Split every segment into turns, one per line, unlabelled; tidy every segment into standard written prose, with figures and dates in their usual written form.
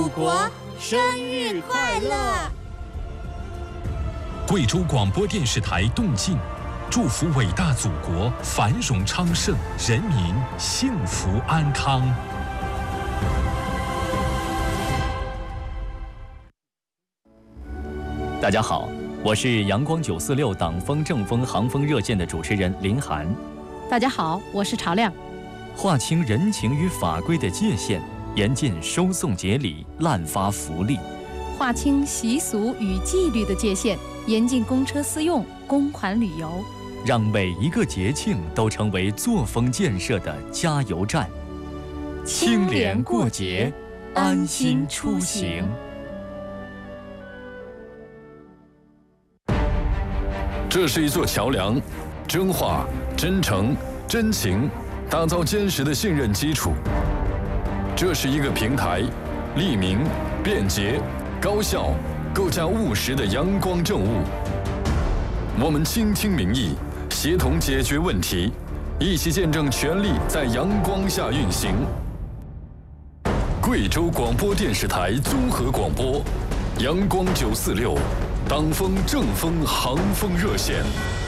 国生日快乐！
贵州广播电视台动静，祝福伟大祖国繁荣昌盛，人民幸福安康。
大家好，我是阳光946党风正风航风热线的主持人林涵。
大家好，我是常亮。
划清人情与法规的界限，严禁收送节礼、滥发福利；
划清习俗与纪律的界限，严禁公车私用、公款旅游，
让每一个节庆都成为作风建设的加油站。清廉过节，安心出行。
这是一座桥梁，真话、真诚、真情，打造坚实的信任基础。这是一个平台，利民、便捷、高效，构架务实的阳光政务。我们倾听民意，协同解决问题，一起见证权力在阳光下运行。贵州广播电视台综合广播，阳光946。党风正风航风热线。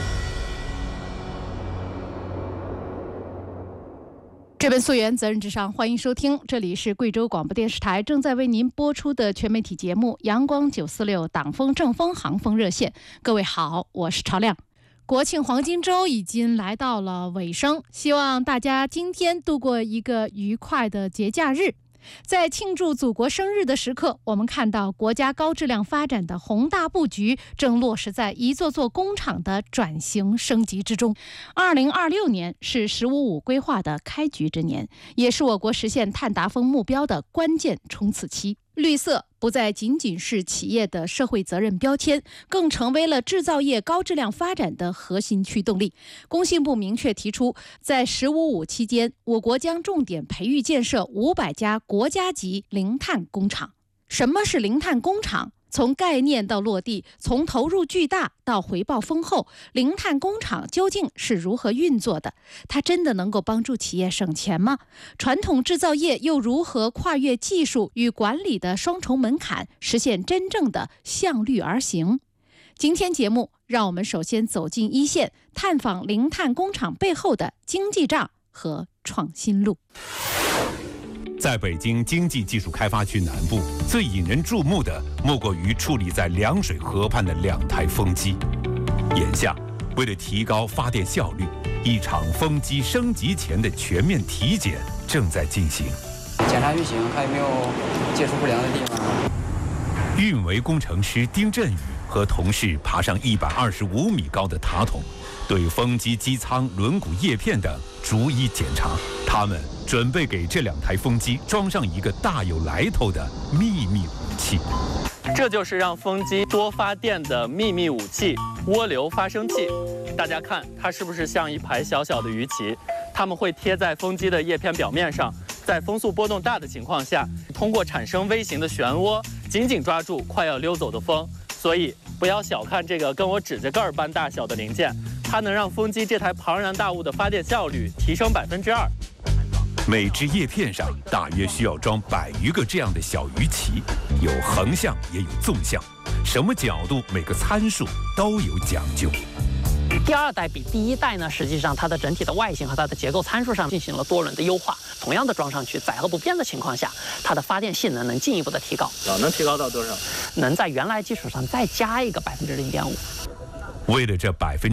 这本溯源责任至上，欢迎收听，这里是贵州广播电视台正在为您播出的全媒体节目阳光946党风正风航风热线。各位好，我是朝亮。国庆黄金周已经来到了尾声，希望大家今天度过一个愉快的节假日。在庆祝祖国生日的时刻，我们看到国家高质量发展的宏大布局正落实在一座座工厂的转型升级之中。2026年是“十五五”规划的开局之年，也是我国实现碳达峰目标的关键冲刺期。绿色不再仅仅是企业的社会责任标签，更成为了制造业高质量发展的核心驱动力。工信部明确提出，在“十五五”期间，我国将重点培育建设500家国家级零碳工厂。什么是零碳工厂？从概念到落地，从投入巨大到回报丰厚，零碳工厂究竟是如何运作的？它真的能够帮助企业省钱吗？传统制造业又如何跨越技术与管理的双重门槛，实现真正的向绿而行？今天节目，让我们首先走进一线，探访零碳工厂背后的经济账和创新路。
在北京经济技术开发区南部，最引人注目的莫过于矗立在凉水河畔的2台风机。眼下，为了提高发电效率，一场风机升级前的全面体检正在进行。
检查运行，还有没有接触不良的地方？
运维工程师丁振宇和同事爬上125米高的塔筒，对风机机舱、轮毂、叶片等逐一检查。他们准备给这2台风机装上一个大有来头的秘密武器。
这就是让风机多发电的秘密武器——涡流发生器。大家看，它是不是像一排小小的鱼鳍？它们会贴在风机的叶片表面上，在风速波动大的情况下，通过产生微型的漩涡，紧紧抓住快要溜走的风。所以，不要小看这个跟我指甲盖般大小的零件，它能让风机这台庞然大物的发电效率提升2%。
每只叶片上大约需要装100余个这样的小鱼鳍，有横向也有纵向，什么角度、每个参数都有讲究。
第2代比第1代呢，实际上它的整体的外形和它的结构参数上进行了多轮的优化。同样的装上去，载荷不变的情况下，它的发电性能能进一步的提高。
能提高到多少？
能在原来基础上再加一个0.5%。
为了这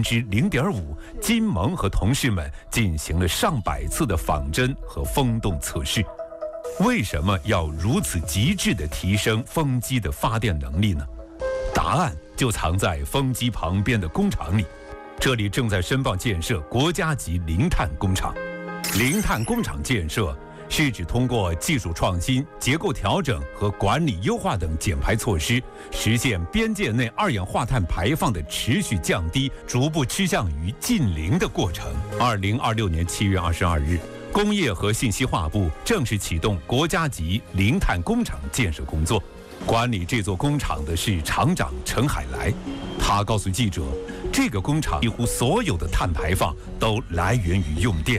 0.5%，金蒙和同事们进行了上百次的仿真和风洞测试。为什么要如此极致地提升风机的发电能力呢？答案就藏在风机旁边的工厂里。这里正在申报建设国家级零碳工厂。零碳工厂建设是指通过技术创新、结构调整和管理优化等减排措施，实现边界内2氧化碳排放的持续降低，逐步趋向于近零的过程。2026年7月22日，工业和信息化部正式启动国家级零碳工厂建设工作。管理这座工厂的是厂长陈海来，他告诉记者，这个工厂几乎所有的碳排放都来源于用电。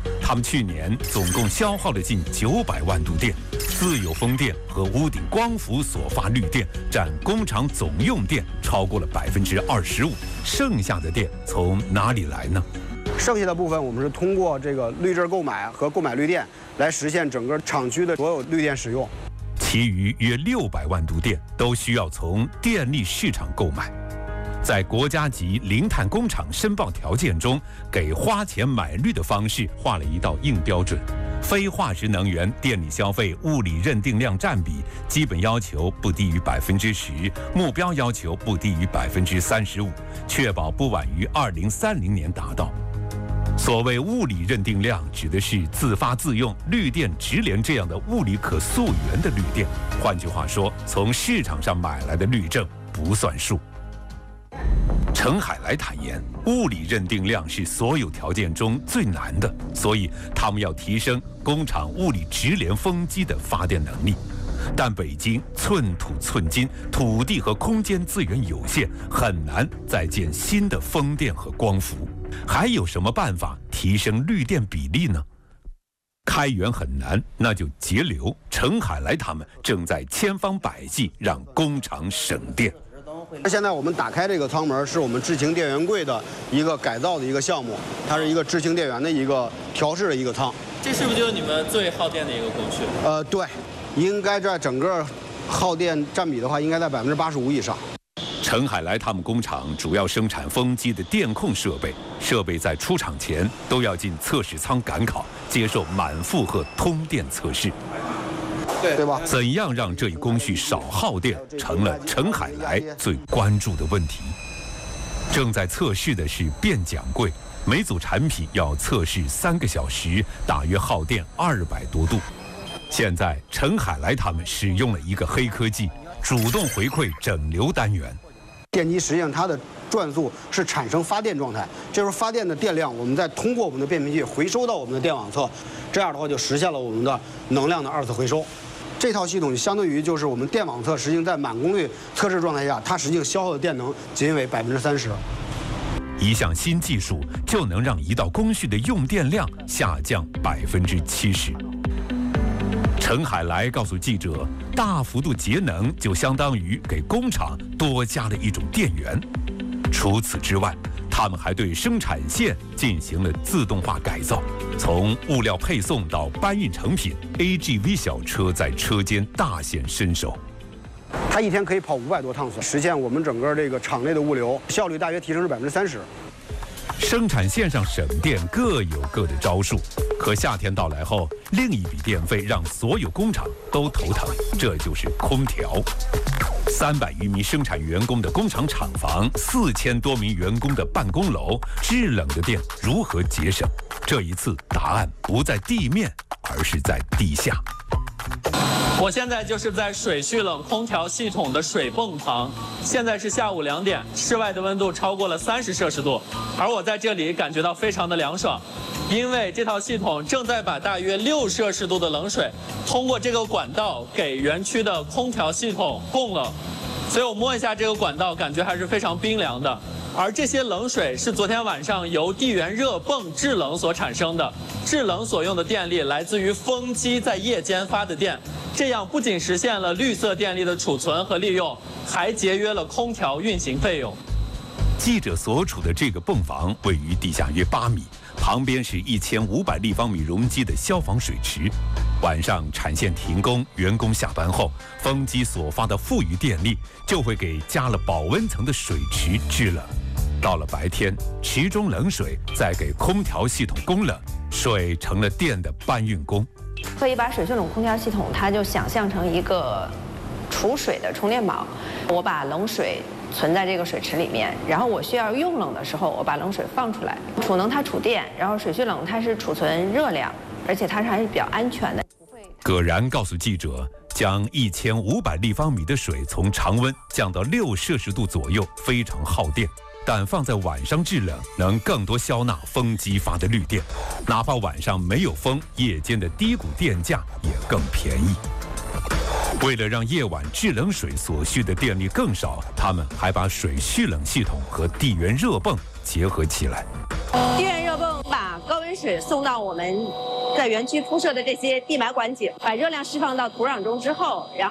他们去年总共消耗了近900万度电，自有风电和屋顶光伏所发绿电占工厂总用电超过了25%，剩下的电从哪里来呢？
剩下的部分我们是通过这个绿证购买和购买绿电来实现整个厂区的所有绿电使用。
其余约600万度电都需要从电力市场购买。在国家级零碳工厂申报条件中，给花钱买绿的方式画了一道硬标准。非化石能源电力消费物理认定量占比，基本要求不低于10%，目标要求不低于35%，确保不晚于2030年达到。所谓物理认定量，指的是自发自用、绿电直联这样的物理可溯源的绿电。换句话说，从市场上买来的绿证不算数。陈海来坦言，物理认定量是所有条件中最难的，所以他们要提升工厂物理直联风机的发电能力。但北京寸土寸金，土地和空间资源有限，很难再建新的风电和光伏。还有什么办法提升绿电比例呢？开源很难，那就节流。陈海来他们正在千方百计让工厂省电。
现在我们打开这个舱门，是我们智行电源柜的一个改造的一个项目，它是一个智行电源的一个调试的一个舱。
这是不是就是你们最耗电的一个工序？
对，应该在整个耗电占比的话，应该在85%以上。
陈海来他们工厂主要生产风机的电控设备，设备在出厂前都要进测试舱赶考，接受满负荷通电测试。
对吧？
怎样让这一工序少耗电，成了陈海来最关注的问题。正在测试的是变桨柜，每组产品要测试3个小时，大约耗电200多度。现在陈海来他们使用了一个黑科技，主动回馈整流单元。
电机实际上它的转速是产生发电状态，这时候发电的电量，我们再通过我们的变频器回收到我们的电网侧，这样的话就实现了我们的能量的2次回收。这套系统相对于就是我们电网侧实际在满功率测试状态下，它实际消耗的电能仅为30%。
一项新技术就能让一道工序的用电量下降70%。陈海来告诉记者，大幅度节能就相当于给工厂多加了一种电源。除此之外，他们还对生产线进行了自动化改造，从物料配送到搬运成品 ，AGV 小车在车间大显身手。
它一天可以跑500多趟，实现我们整个这个厂内的物流效率大约提升是30%。
生产线上省电各有各的招数，可夏天到来后，另一笔电费让所有工厂都头疼，这就是空调。300余名生产员工的工厂厂房，4000多名员工的办公楼，制冷的电如何节省？这一次答案不在地面，而是在地下。
我现在就是在水蓄冷空调系统的水泵旁，现在是下午2点，室外的温度超过了30摄氏度，而我在这里感觉到非常的凉爽，因为这套系统正在把大约6摄氏度的冷水通过这个管道给园区的空调系统供冷，所以我摸一下这个管道，感觉还是非常冰凉的。而这些冷水是昨天晚上由地源热泵制冷所产生的，制冷所用的电力来自于风机在夜间发的电，这样不仅实现了绿色电力的储存和利用，还节约了空调运行费用。
记者所处的这个泵房位于地下约8米，旁边是1500立方米容积的消防水池。晚上产线停工，员工下班后，风机所发的富余电力就会给加了保温层的水池制冷。到了白天，池中冷水再给空调系统供冷，水成了电的搬运工。
可以把水蓄冷空调系统，它就想象成一个储水的充电宝。我把冷水存在这个水池里面，然后我需要用冷的时候，我把冷水放出来。储能它储电，然后水蓄冷它是储存热量，而且它还是比较安全的。
葛然告诉记者，将1500立方米的水从常温降到6摄氏度左右，非常耗电。但放在晚上制冷，能更多消纳风机发的绿电，哪怕晚上没有风，夜间的低谷电价也更便宜。为了让夜晚制冷水所需的电力更少，他们还把水蓄冷系统和地源热泵结合起来。
地源热泵把把高温水送到我们在园区铺设的这些地埋管井，把热量释放到土壤中之后，然后